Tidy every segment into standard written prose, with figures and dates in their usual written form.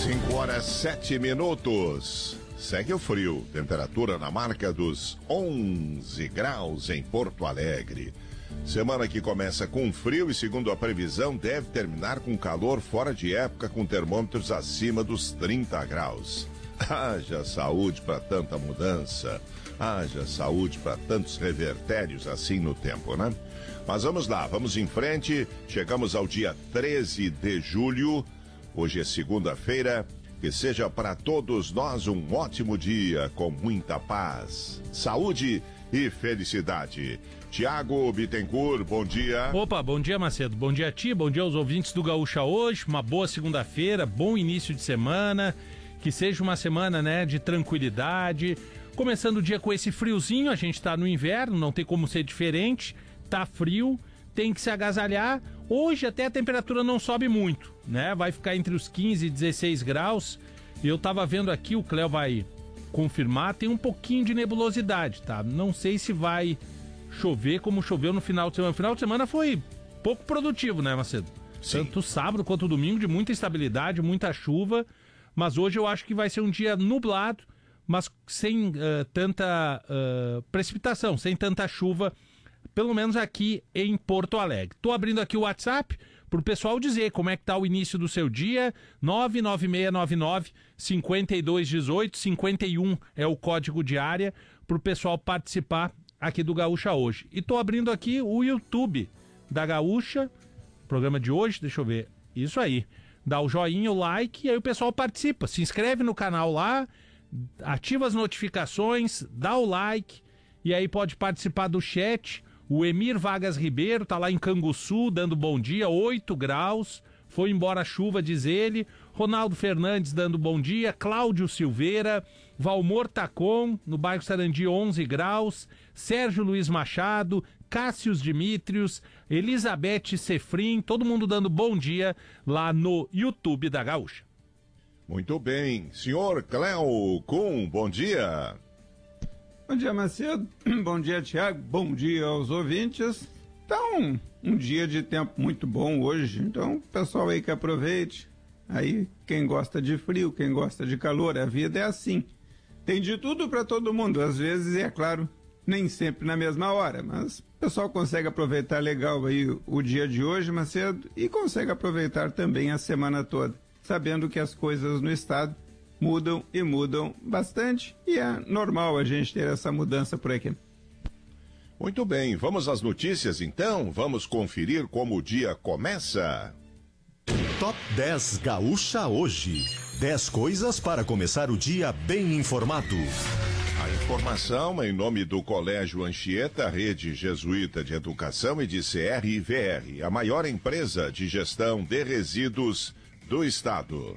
5h07. Segue o frio, temperatura na marca dos 11 graus em Porto Alegre. Semana que começa com frio e, segundo a previsão, deve terminar com calor fora de época, com termômetros acima dos 30 graus. Haja saúde para tanta mudança, haja saúde para tantos revertérios assim no tempo, né? Mas vamos lá, vamos em frente. Chegamos ao dia 13 de julho. Hoje é segunda-feira. Que seja para todos nós um ótimo dia, com muita paz, saúde e felicidade. Tiago Bittencourt, bom dia. Opa, bom dia, Macedo. Bom dia a ti, bom dia aos ouvintes do Gaúcha hoje. Uma boa segunda-feira, bom início de semana. Que seja uma semana, né, de tranquilidade. Começando o dia com esse friozinho, a gente tá no inverno, não tem como ser diferente. Tá frio, tem que se agasalhar. Hoje até a temperatura não sobe muito, né? Vai ficar entre os 15 e 16 graus. Eu tava vendo aqui, o Cléo vai confirmar, tem um pouquinho de nebulosidade, tá? Não sei se vai chover como choveu no final de semana. O final de semana foi pouco produtivo, né, Macedo? Sim. Tanto sábado quanto domingo, de muita estabilidade, muita chuva. Mas hoje eu acho que vai ser um dia nublado, mas sem tanta precipitação, sem tanta chuva, pelo menos aqui em Porto Alegre. Tô abrindo aqui o WhatsApp pro pessoal dizer como é que tá o início do seu dia. 99699-5218, 51 é o código de área pro pessoal participar aqui do Gaúcha hoje. E tô abrindo aqui o YouTube da Gaúcha, programa de hoje, deixa eu ver, isso aí. Dá o joinha, o like, e aí o pessoal participa. Se inscreve no canal lá, ativa as notificações, dá o like, e aí pode participar do chat. O Emir Vargas Ribeiro tá lá em Canguçu, dando bom dia, 8 graus. Foi embora a chuva, diz ele. Ronaldo Fernandes dando bom dia. Cláudio Silveira. Valmor Tacon, no bairro Sarandi, 11 graus. Sérgio Luiz Machado. Cássius Dimitrios. Elizabeth Sefrim. Todo mundo dando bom dia lá no YouTube da Gaúcha. Muito bem. Senhor Cléo Kuhn, bom dia. Bom dia, Macedo. Bom dia, Tiago. Bom dia aos ouvintes. Então, um dia de tempo muito bom hoje. Então, pessoal aí que aproveite. Aí, quem gosta de frio, quem gosta de calor, a vida é assim. Tem de tudo para todo mundo. Às vezes, é claro, nem sempre na mesma hora. Mas o pessoal consegue aproveitar legal aí o dia de hoje, Macedo, e consegue aproveitar também a semana toda, sabendo que as coisas no estado mudam e mudam bastante, e é normal a gente ter essa mudança por aqui. Muito bem, vamos às notícias então? Vamos conferir como o dia começa? Top 10 Gaúcha hoje. 10 coisas para começar o dia bem informado. A informação em nome do Colégio Anchieta, Rede Jesuíta de Educação, e de CRVR, a maior empresa de gestão de resíduos do estado.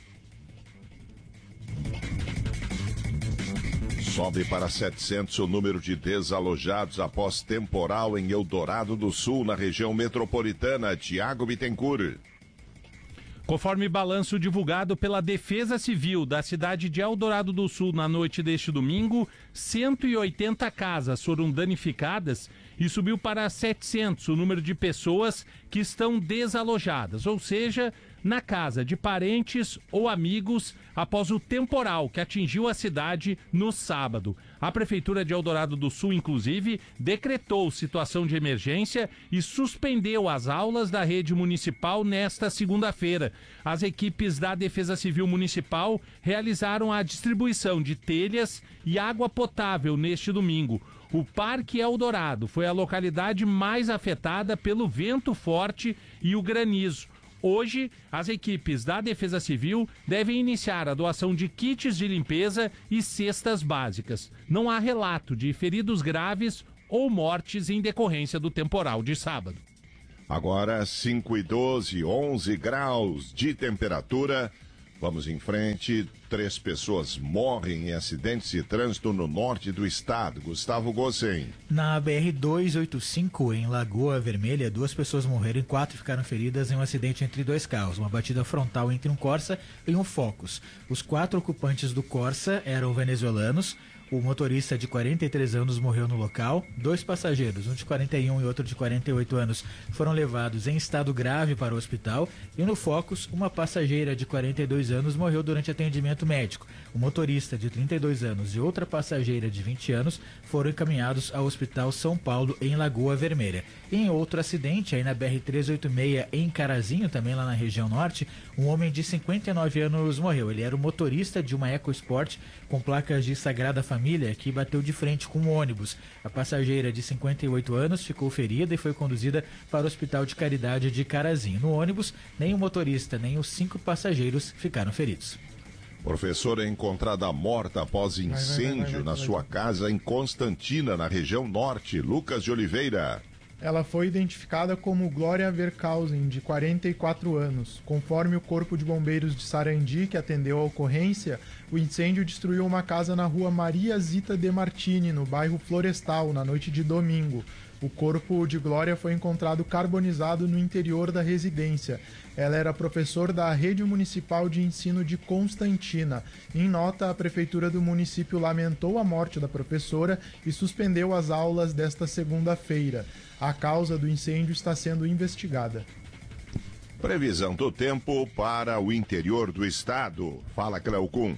Sobe para 700 o número de desalojados após temporal em Eldorado do Sul, na região metropolitana. Tiago Bittencourt. Conforme balanço divulgado pela Defesa Civil da cidade de Eldorado do Sul na noite deste domingo, 180 casas foram danificadas e subiu para 700 o número de pessoas que estão desalojadas, ou seja, na casa de parentes ou amigos após o temporal que atingiu a cidade no sábado. A Prefeitura de Eldorado do Sul, inclusive, decretou situação de emergência e suspendeu as aulas da rede municipal nesta segunda-feira. As equipes da Defesa Civil Municipal realizaram a distribuição de telhas e água potável neste domingo. O Parque Eldorado foi a localidade mais afetada pelo vento forte e o granizo. Hoje, as equipes da Defesa Civil devem iniciar a doação de kits de limpeza e cestas básicas. Não há relato de feridos graves ou mortes em decorrência do temporal de sábado. Agora 5:12, 11 graus de temperatura. Vamos em frente. 3 pessoas morrem em acidentes de trânsito no norte do estado. Gustavo Gossen. Na BR-285, em Lagoa Vermelha, 2 pessoas morreram e 4 ficaram feridas em um acidente entre 2 carros. Uma batida frontal entre um Corsa e um Focus. Os 4 ocupantes do Corsa eram venezuelanos. O motorista de 43 anos morreu no local. 2 passageiros, um de 41 e outro de 48 anos, foram levados em estado grave para o hospital. E no Focus, uma passageira de 42 anos morreu durante atendimento médico. O motorista de 32 anos e outra passageira de 20 anos foram encaminhados ao Hospital São Paulo, em Lagoa Vermelha. Em outro acidente, aí na BR-386, em Carazinho, também lá na região norte, um homem de 59 anos morreu. Ele era o motorista de uma EcoSport com placas de Sagrada Família que bateu de frente com um ônibus. A passageira de 58 anos ficou ferida e foi conduzida para o Hospital de Caridade de Carazinho. No ônibus, nem o motorista nem os 5 passageiros ficaram feridos. Professora encontrada morta após incêndio na sua casa em Constantina, na região norte. Lucas de Oliveira. Ela foi identificada como Glória Verkausen, de 44 anos. Conforme o Corpo de Bombeiros de Sarandi, que atendeu a ocorrência, o incêndio destruiu uma casa na rua Maria Zita de Martini, no bairro Florestal, na noite de domingo. O corpo de Glória foi encontrado carbonizado no interior da residência. Ela era professora da Rede Municipal de Ensino de Constantina. Em nota, a Prefeitura do município lamentou a morte da professora e suspendeu as aulas desta segunda-feira. A causa do incêndio está sendo investigada. Previsão do tempo para o interior do estado. Fala, Cleocum.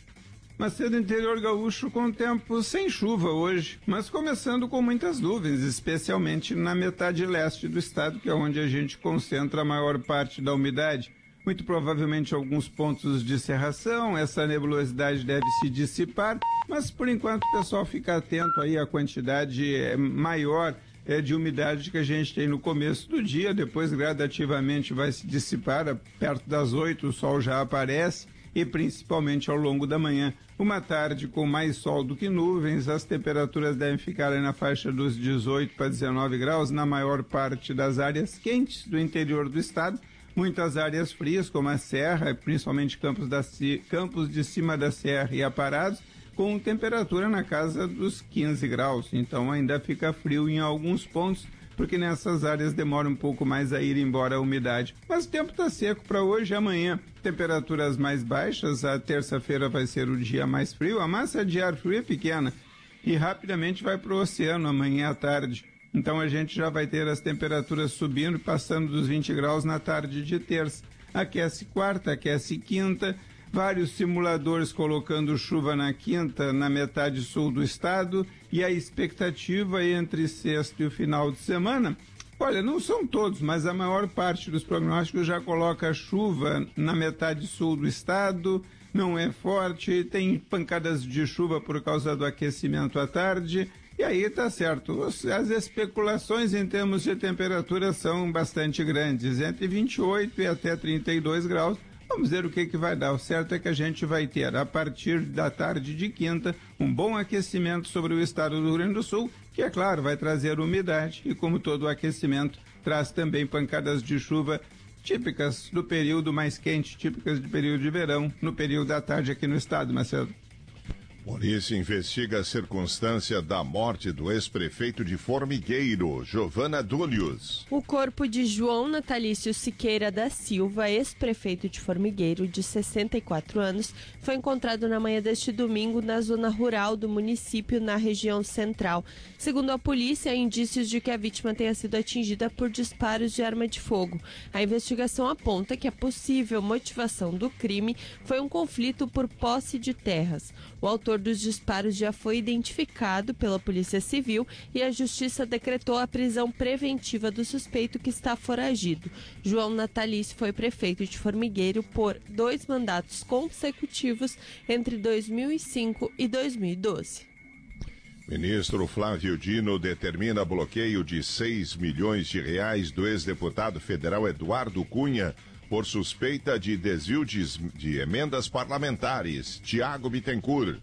Macedo, interior gaúcho com tempo sem chuva hoje, mas começando com muitas nuvens, especialmente na metade leste do estado, que é onde a gente concentra a maior parte da umidade. Muito provavelmente alguns pontos de cerração, essa nebulosidade deve se dissipar, mas por enquanto o pessoal fica atento aí à quantidade maior de umidade que a gente tem no começo do dia, depois gradativamente vai se dissipar, perto das 8 o sol já aparece, e principalmente ao longo da manhã. Uma tarde com mais sol do que nuvens, as temperaturas devem ficar aí na faixa dos 18 para 19 graus na maior parte das áreas quentes do interior do estado. Muitas áreas frias, como a Serra, principalmente campos de cima da Serra e Aparados, com temperatura na casa dos 15 graus. Então ainda fica frio em alguns pontos, porque nessas áreas demora um pouco mais a ir embora a umidade. Mas o tempo está seco para hoje e amanhã. Temperaturas mais baixas, a terça-feira vai ser o dia mais frio, a massa de ar frio é pequena e rapidamente vai para o oceano amanhã à tarde. Então a gente já vai ter as temperaturas subindo, passando dos 20 graus na tarde de terça. Aquece quarta, aquece quinta, vários simuladores colocando chuva na quinta, na metade sul do estado, e a expectativa entre sexta e o final de semana, olha, não são todos, mas a maior parte dos prognósticos já coloca chuva na metade sul do estado, não é forte, tem pancadas de chuva por causa do aquecimento à tarde, e aí tá certo, as especulações em termos de temperatura são bastante grandes, entre 28 e até 32 graus, vamos ver o que vai dar. O certo é que a gente vai ter, a partir da tarde de quinta, um bom aquecimento sobre o estado do Rio Grande do Sul, que, é claro, vai trazer umidade e, como todo aquecimento, traz também pancadas de chuva típicas do período mais quente, típicas do período de verão, no período da tarde aqui no estado, Marcelo. Polícia investiga a circunstância da morte do ex-prefeito de Formigueiro, Giovana Dúlios. O corpo de João Natalício Siqueira da Silva, ex-prefeito de Formigueiro, de 64 anos, foi encontrado na manhã deste domingo na zona rural do município, na região central. Segundo a polícia, há indícios de que a vítima tenha sido atingida por disparos de arma de fogo. A investigação aponta que a possível motivação do crime foi um conflito por posse de terras. O autor dos disparos já foi identificado pela Polícia Civil e a Justiça decretou a prisão preventiva do suspeito, que está foragido. João Natalício foi prefeito de Formigueiro por 2 mandatos consecutivos entre 2005 e 2012. Ministro Flávio Dino determina bloqueio de 6 milhões de reais do ex-deputado federal Eduardo Cunha por suspeita de desvio de emendas parlamentares. Tiago Bittencourt.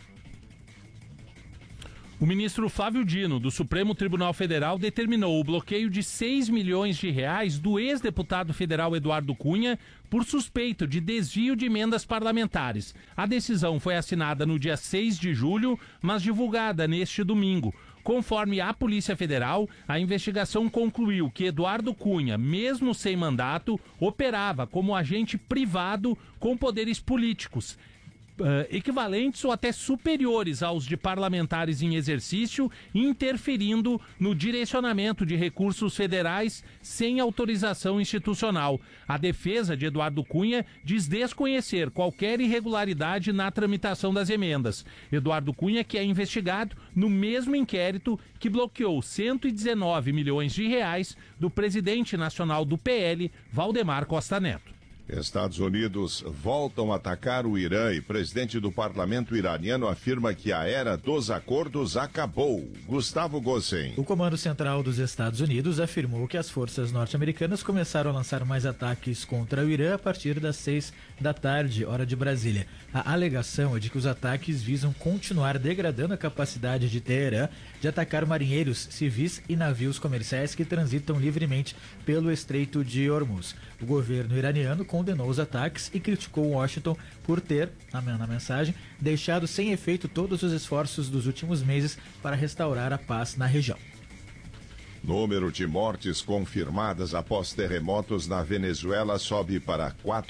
O ministro Flávio Dino, do Supremo Tribunal Federal, determinou o bloqueio de 6 milhões de reais do ex-deputado federal Eduardo Cunha por suspeito de desvio de emendas parlamentares. A decisão foi assinada no dia 6 de julho, mas divulgada neste domingo. Conforme a Polícia Federal, a investigação concluiu que Eduardo Cunha, mesmo sem mandato, operava como agente privado com poderes políticos. equivalentes ou até superiores aos de parlamentares em exercício, interferindo no direcionamento de recursos federais sem autorização institucional. A defesa de Eduardo Cunha diz desconhecer qualquer irregularidade na tramitação das emendas. Eduardo Cunha, que é investigado no mesmo inquérito que bloqueou 119 milhões de reais do presidente nacional do PL, Valdemar Costa Neto. Estados Unidos voltam a atacar o Irã e presidente do parlamento iraniano afirma que a era dos acordos acabou. Gustavo Gossen. O Comando Central dos Estados Unidos afirmou que as forças norte-americanas começaram a lançar mais ataques contra o Irã a partir das 6 da tarde, hora de Brasília. A alegação é de que os ataques visam continuar degradando a capacidade de Teherã de atacar marinheiros, civis e navios comerciais que transitam livremente pelo Estreito de Hormuz. O governo iraniano condenou os ataques e criticou Washington por ter, na mensagem, deixado sem efeito todos os esforços dos últimos meses para restaurar a paz na região. Número de mortes confirmadas após terremotos na Venezuela sobe para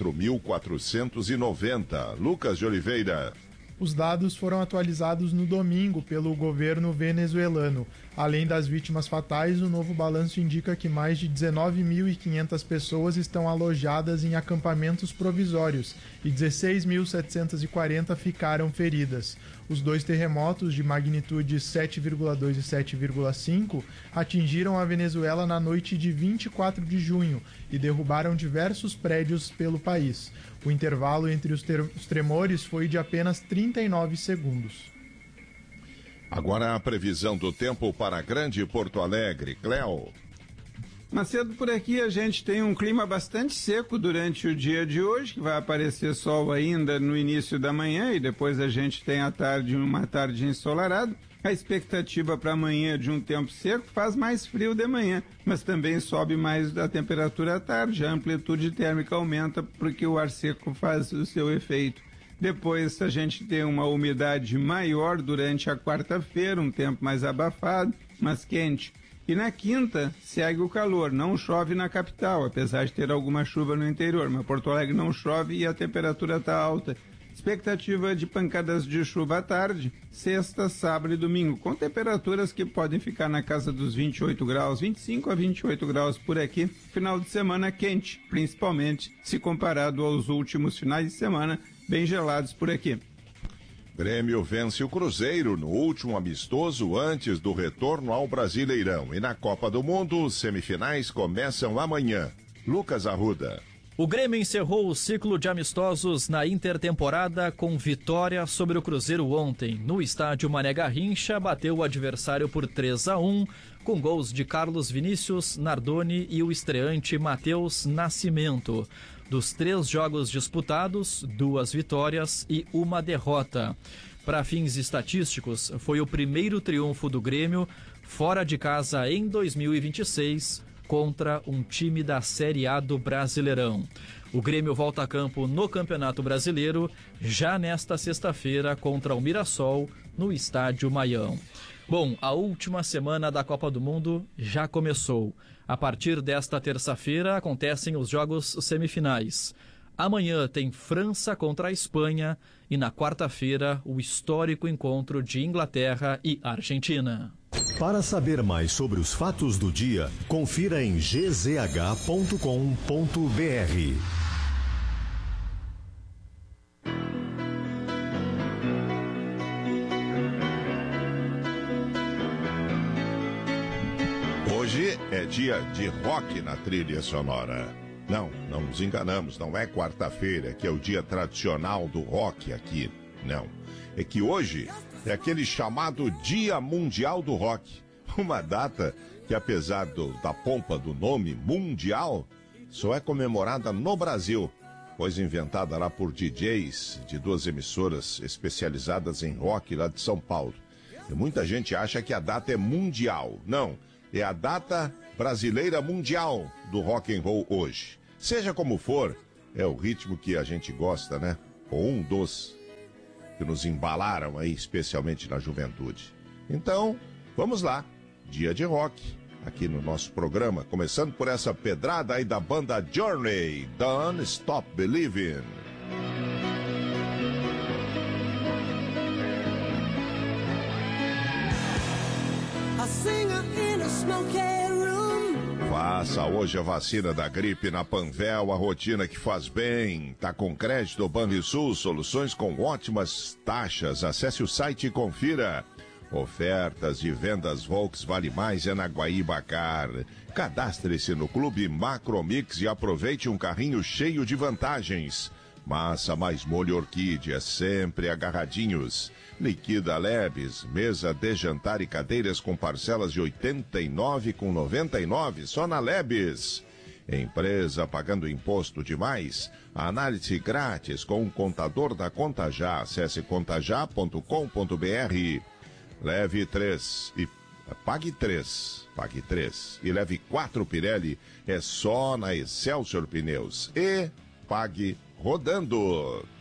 4.490. Lucas de Oliveira. Os dados foram atualizados no domingo pelo governo venezuelano. Além das vítimas fatais, o novo balanço indica que mais de 19.500 pessoas estão alojadas em acampamentos provisórios e 16.740 ficaram feridas. Os dois terremotos de magnitude 7,2 e 7,5 atingiram a Venezuela na noite de 24 de junho e derrubaram diversos prédios pelo país. O intervalo entre os tremores foi de apenas 39 segundos. Agora a previsão do tempo para Grande Porto Alegre. Cléo. Macedo, por aqui a gente tem um clima bastante seco durante o dia de hoje, que vai aparecer sol ainda no início da manhã e depois a gente tem à tarde uma tarde ensolarada. A expectativa para amanhã de um tempo seco faz mais frio de manhã, mas também sobe mais a temperatura à tarde. A amplitude térmica aumenta porque o ar seco faz o seu efeito. Depois a gente tem uma umidade maior durante a quarta-feira, um tempo mais abafado, mas quente. E na quinta segue o calor, não chove na capital, apesar de ter alguma chuva no interior, mas Porto Alegre não chove e a temperatura está alta. Expectativa de pancadas de chuva à tarde, sexta, sábado e domingo, com temperaturas que podem ficar na casa dos 28 graus, 25 a 28 graus por aqui. Final de semana quente, principalmente se comparado aos últimos finais de semana, bem gelados por aqui. Grêmio vence o Cruzeiro no último amistoso antes do retorno ao Brasileirão. E na Copa do Mundo, os semifinais começam amanhã. Lucas Arruda. O Grêmio encerrou o ciclo de amistosos na intertemporada com vitória sobre o Cruzeiro ontem. No estádio Mané Garrincha, bateu o adversário por 3-1, com gols de Carlos Vinícius, Nardoni e o estreante Matheus Nascimento. Dos 3 jogos disputados, 2 vitórias e 1 derrota. Para fins estatísticos, foi o primeiro triunfo do Grêmio fora de casa em 2026, contra um time da Série A do Brasileirão. O Grêmio volta a campo no Campeonato Brasileiro já nesta sexta-feira contra o Mirassol no Estádio Maião. Bom, a última semana da Copa do Mundo já começou. A partir desta terça-feira acontecem os jogos semifinais. Amanhã tem França contra a Espanha e na quarta-feira o histórico encontro de Inglaterra e Argentina. Para saber mais sobre os fatos do dia, confira em gzh.com.br. Hoje é dia de rock na trilha sonora. Não nos enganamos, não é quarta-feira que é o dia tradicional do rock aqui. Não, é que hoje é aquele chamado Dia Mundial do Rock. Uma data que, apesar da pompa do nome mundial, só é comemorada no Brasil, pois inventada lá por DJs de 2 emissoras especializadas em rock lá de São Paulo. E muita gente acha que a data é mundial. Não, é a data brasileira mundial do rock and roll hoje. Seja como for, é o ritmo que a gente gosta, né? Ou um dos que nos embalaram aí, especialmente na juventude. Então, vamos lá. Dia de rock, aqui no nosso programa, começando por essa pedrada aí da banda Journey, Don't Stop Believin'. Faça hoje a vacina da gripe na Panvel, a rotina que faz bem. Tá com crédito Banrisul, soluções com ótimas taxas. Acesse o site e confira. Ofertas de vendas Volks Vale Mais é na Guaíba-Car. Cadastre-se no Clube Macromix e aproveite um carrinho cheio de vantagens. Massa mais molho orquídea, sempre agarradinhos. Liquida Lebes, mesa de jantar e cadeiras com parcelas de R$ 89,99 só na Lebes. Empresa pagando imposto demais? Análise grátis com o contador da Conta Já. Acesse contajá.com.br. Leve 3 e pague 3. Pague 3 e leve 4 Pirelli. É só na Excelsior Pneus. E pague rodando.